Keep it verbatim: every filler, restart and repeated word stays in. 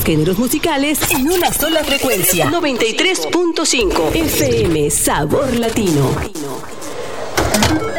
géneros musicales en una sola frecuencia. noventa y tres punto cinco F M Sabor Latino.